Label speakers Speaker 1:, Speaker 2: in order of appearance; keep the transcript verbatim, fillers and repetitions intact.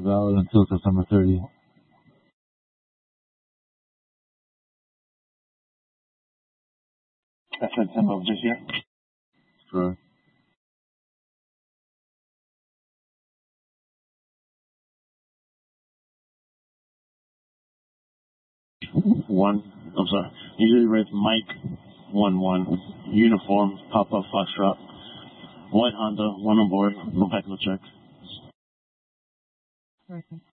Speaker 1: Valid until September thirtieth.
Speaker 2: That's September of this year?
Speaker 1: Correct.
Speaker 2: One, I'm sorry, usually rates Mike, one one, uniform, Papa Foxtrot, white Honda, one on board, no back, no check.
Speaker 3: Right.